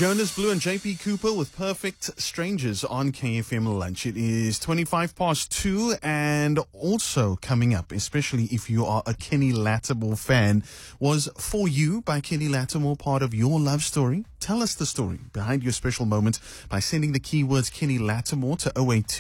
Jonas Blue and JP Cooper with Perfect Strangers on KFM Lunch. It is 25 past 2, and also coming up, especially if you are a Kenny Lattimore fan, was For You by Kenny Lattimore part of your love story? Tell us the story behind your special moment by sending the keywords Kenny Lattimore to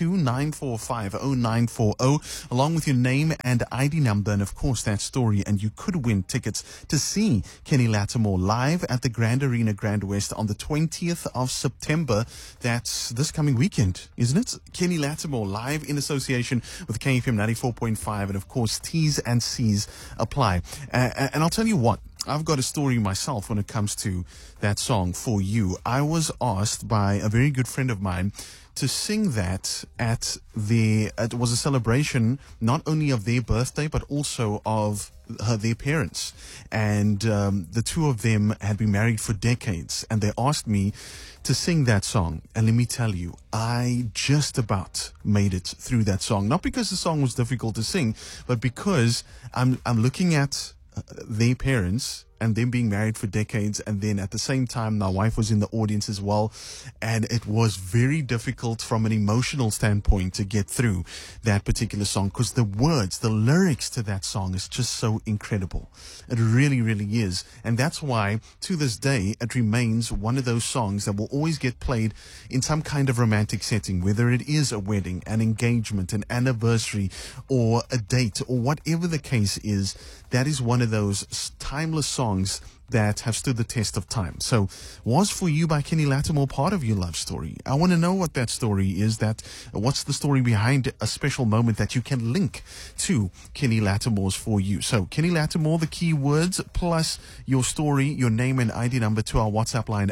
082-945-0940 along with your name and ID number and of course that story, and you could win tickets to see Kenny Lattimore live at the Grand Arena Grand West on the 20th of September. That's this coming weekend, isn't it? Kenny Lattimore live in association with KFM 94.5, and of course T's and C's apply. And I'll tell you what, I've got a story myself when it comes to that song, For You. I was asked by a very good friend of mine to sing that at it was a celebration not only of their birthday, but also of their parents. And the two of them had been married for decades, and they asked me to sing that song. And let me tell you, I just about made it through that song. Not because the song was difficult to sing, but because I'm looking at their parents and them being married for decades, and then at the same time my wife was in the audience as well, and it was very difficult from an emotional standpoint to get through that particular song because the words, the lyrics to that song is just so incredible. It really, really is. And that's why to this day it remains one of those songs that will always get played in some kind of romantic setting, whether it is a wedding, an engagement, an anniversary, or a date, or whatever the case is. That is one of those timeless songs that have stood the test of time. So, was For You by Kenny Lattimore part of your love story? I want to know what that story is. What's the story behind a special moment that you can link to Kenny Lattimore's For You? So, Kenny Lattimore, the key words, plus your story, your name and ID number to our WhatsApp line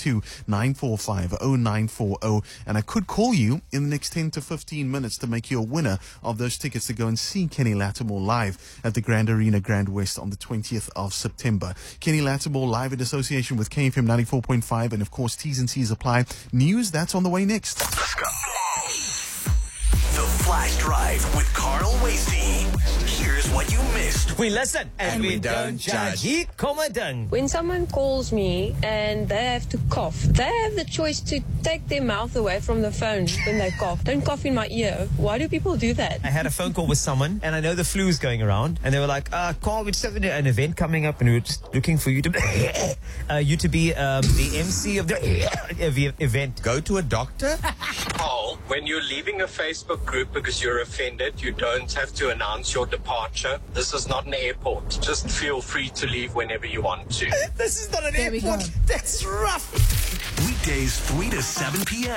082-945-0940. And I could call you in the next 10 to 15 minutes to make you a winner of those tickets to go and see Kenny Lattimore live at the Grand Arena Grand West on the 20th of September. Kenny Lattimore live in association with KFM 94.5, and of course T's and C's apply. News, that's on the way next. Let's go. The Flash Drive with Carl Wasey. Here's what you missed. We listen and we don't judge. Hier kom het dan. When someone calls me and they have to cough, they have the choice to take their mouth away from the phone when they cough. Don't cough in my ear. Why do people do that? I had a phone call with someone, and I know the flu's going around, and they were like, Carl, we just have an event coming up, and we were just looking for you to be the MC of the event. Go to a doctor? Paul, when you're leaving a Facebook group because you're offended, you don't have to announce your departure. This is not an airport. Just feel free to leave whenever you want to. This is not an airport. That's rough. Weekdays 3 to 7 p.m.